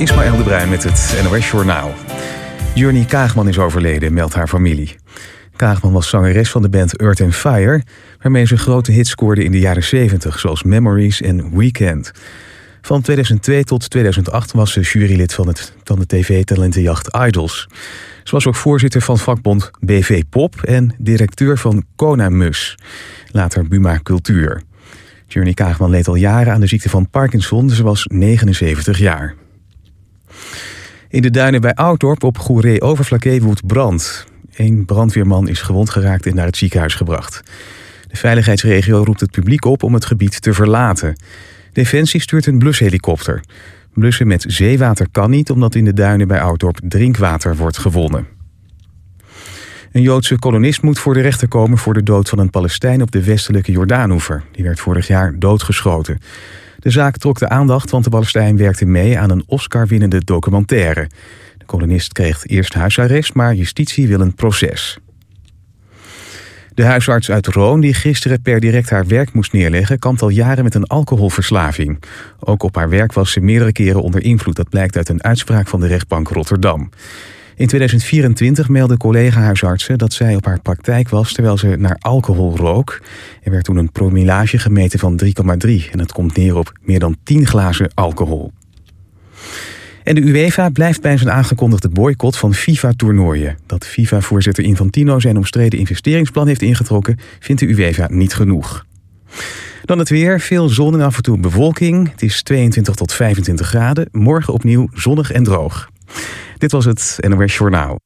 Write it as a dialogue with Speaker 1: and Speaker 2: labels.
Speaker 1: Ismaël de Bruin met het NOS Journaal. Journey Kaagman is overleden, meldt haar familie. Kaagman was zangeres van de band Earth & Fire... waarmee ze grote hits scoorde in de jaren 70, zoals Memories en Weekend. Van 2002 tot 2008 was ze jurylid van de tv-talentenjacht Idols. Ze was ook voorzitter van vakbond BV Pop en directeur van Kona Mus, later Buma Cultuur. Journey Kaagman leed al jaren aan de ziekte van Parkinson. Ze was 79 jaar. In de duinen bij Ouddorp op Goeree-Overflakkee woedt brand. 1 brandweerman is gewond geraakt en naar het ziekenhuis gebracht. De veiligheidsregio roept het publiek op om het gebied te verlaten. Defensie stuurt een blushelikopter. Blussen met zeewater kan niet, omdat in de duinen bij Ouddorp drinkwater wordt gewonnen. Een Joodse kolonist moet voor de rechter komen voor de dood van een Palestijn op de westelijke Jordaanoever. Die werd vorig jaar doodgeschoten. De zaak trok de aandacht, want de Palestijn werkte mee aan een Oscar-winnende documentaire. De kolonist kreeg eerst huisarrest, maar justitie wil een proces. De huisarts uit Roon, die gisteren per direct haar werk moest neerleggen, kampt al jaren met een alcoholverslaving. Ook op haar werk was ze meerdere keren onder invloed. Dat blijkt uit een uitspraak van de rechtbank Rotterdam. In 2024 meldden collega-huisartsen dat zij op haar praktijk was terwijl ze naar alcohol rook. Er werd toen een promillage gemeten van 3,3 en dat komt neer op meer dan 10 glazen alcohol. En de UEFA blijft bij zijn aangekondigde boycott van FIFA-toernooien. Dat FIFA-voorzitter Infantino zijn omstreden investeringsplan heeft ingetrokken, vindt de UEFA niet genoeg. Dan het weer, veel zon en af en toe bewolking. Het is 22 tot 25 graden. Morgen opnieuw zonnig en droog. Dit was het NOS Journaal.